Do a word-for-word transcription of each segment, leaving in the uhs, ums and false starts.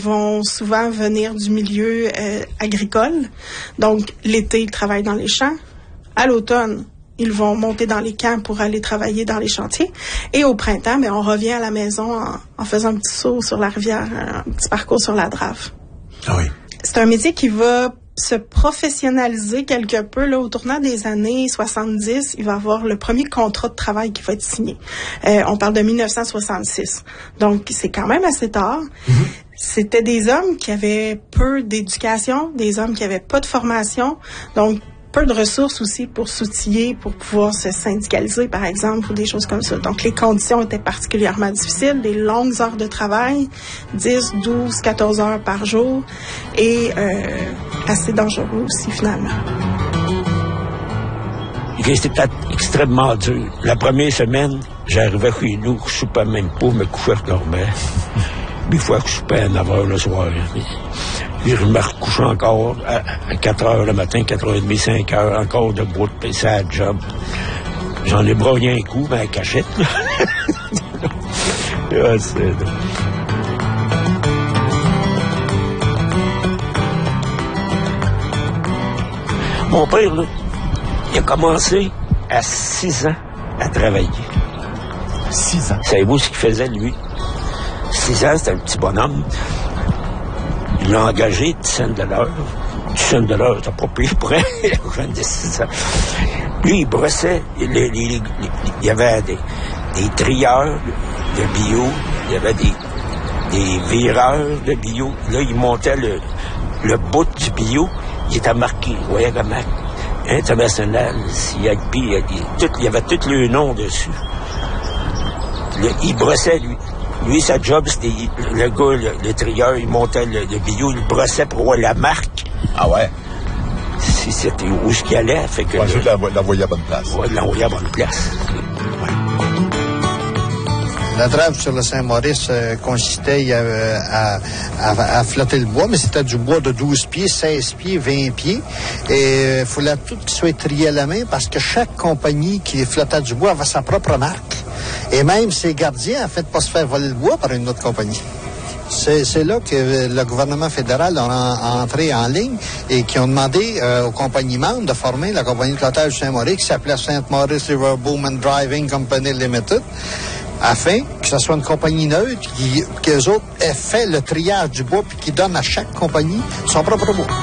vont souvent venir du milieu euh, agricole. Donc, l'été, ils travaillent dans les champs. À l'automne, ils vont monter dans les camps pour aller travailler dans les chantiers. Et au printemps, bien, on revient à la maison en, en faisant un petit saut sur la rivière, un petit parcours sur la Drave. Ah oui. C'est un métier qui va se professionnaliser quelque peu. Là, au tournant des années soixante-dix, il va y avoir le premier contrat de travail qui va être signé. Euh, on parle de mille neuf cent soixante-six. Donc, c'est quand même assez tard. Mm-hmm. C'était des hommes qui avaient peu d'éducation, des hommes qui avaient pas de formation. Donc, peu de ressources aussi pour s'outiller, pour pouvoir se syndicaliser, par exemple, ou des choses comme ça. Donc, les conditions étaient particulièrement difficiles, des longues heures de travail, dix, douze, quatorze heures par jour, et euh, assez dangereux aussi, finalement. C'était extrêmement dur. La première semaine, j'arrivais chez nous, je soupais même pas, me couchais, je dormais. Des fois, je soupais à neuf heures le soir. Puis je me recouche encore à quatre heures le matin, quatre heures trente, cinq heures, encore debout, puis c'est la job. J'en ai broyé un coup, mais à cachette, là. Ah, c'est... Mon père, là, il a commencé à six ans à travailler. Six ans? Savez-vous ce qu'il faisait, lui? Six ans, c'était un petit bonhomme. Il l'a engagé dix cents de l'heure. dix cents de l'heure, t'as pas pire près. Jeune de six ans. Lui, il brossait. Il, il, il, il y avait des, des trieurs de bio. Il y avait des, des vireurs de bio. Là, il montait le, le bout du bio. Il était marqué Wayagamack International, C I P. Il y avait tout le nom dessus. Là, il brossait, lui. Lui, sa job, c'était le gars, le, le trieur, il montait le, le bio, il brossait pour voir la marque. Ah ouais? Si c'était où est-ce qu'il allait, fait que... Ouais, juste l'envoyer à bonne place. Ouais, l'envoyer à bonne place. Ouais. La Drave sur le Saint-Maurice euh, consistait euh, à, à, à flotter le bois, mais c'était du bois de douze pieds, seize pieds, vingt pieds. Et il euh, fallait tout qu'il soit trié à la main parce que chaque compagnie qui flottait du bois avait sa propre marque. Et même ses gardiens, en fait, pas se faire voler le bois par une autre compagnie. C'est, c'est là que le gouvernement fédéral a, a entré en ligne et qui ont demandé euh, aux compagnies membres de former la compagnie de flottage du Saint-Maurice qui s'appelait Saint-Maurice River Boom and Driving Company Limited, afin que ce soit une compagnie neutre qui, qu'eux autres aient fait le triage du bois puis qui donne à chaque compagnie son propre bois.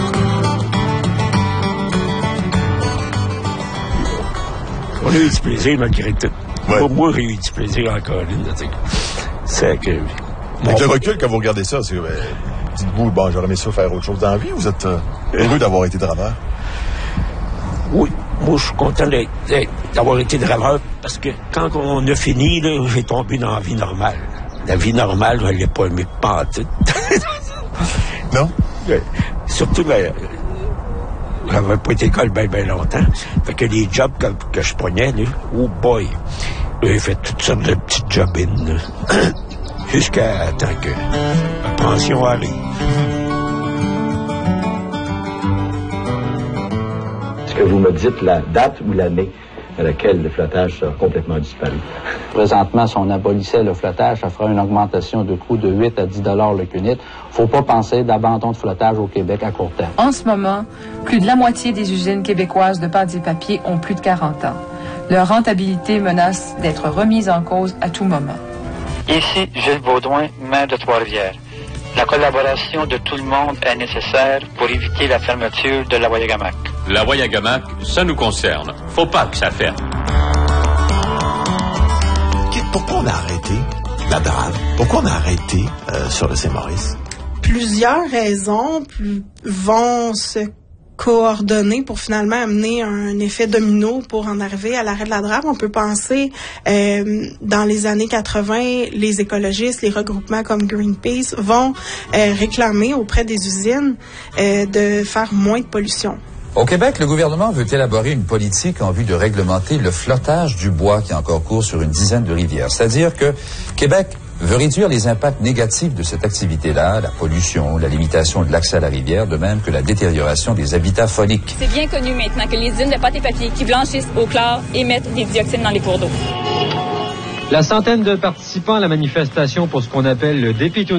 On a eu du plaisir malgré tout. Ouais. Moi, moi, j'ai eu du plaisir encore. C'est que... Avec le recul, quand vous regardez ça, c'est, euh, dites-vous, bon, j'aurais aimé ça faire autre chose dans la vie, vous êtes euh, heureux d'avoir été draveur? Oui, moi, je suis content d'être, d'avoir été draveur parce que quand on a fini, là, j'ai tombé dans la vie normale. La vie normale, je ne l'ai pas aimée pas en tout. Non? Euh, surtout, ben, j'avais pas été à l'école bien, bien longtemps. Fait que les jobs que, que je prenais, là, oh boy, j'ai fait toutes sortes de petites jobines, jusqu'à temps que la pension arrive. Est-ce que vous me dites la date ou l'année à laquelle le flottage sera complètement disparu? Présentement, si on abolissait le flottage, ça ferait une augmentation de coût de huit à dix dollars le cunit. Faut pas penser d'abandon de flottage au Québec à court terme. En ce moment, plus de la moitié des usines québécoises de pâte et papier ont plus de quarante ans. Leur rentabilité menace d'être remise en cause à tout moment. Ici Gilles Baudouin, maire de Trois-Rivières. La collaboration de tout le monde est nécessaire pour éviter la fermeture de la Wayagamack. La Wayagamack, ça nous concerne. Faut pas que ça ferme. Pourquoi on a arrêté la Drave? Pourquoi on a arrêté euh, sur le Saint-Maurice? Plusieurs raisons vont se coordonner pour finalement amener un effet domino pour en arriver à l'arrêt de la Drave. On peut penser, euh, dans les années quatre-vingts, les écologistes, les regroupements comme Greenpeace vont euh, réclamer auprès des usines euh, de faire moins de pollution. Au Québec, le gouvernement veut élaborer une politique en vue de réglementer le flottage du bois qui est encore cours sur une dizaine de rivières. C'est-à-dire que Québec veut réduire les impacts négatifs de cette activité-là, la pollution, la limitation de l'accès à la rivière, de même que la détérioration des habitats fauniques. C'est bien connu maintenant que les usines de pâte et papier qui blanchissent au chlore émettent des dioxines dans les cours d'eau. La centaine de participants à la manifestation pour ce qu'on appelle le dépitounage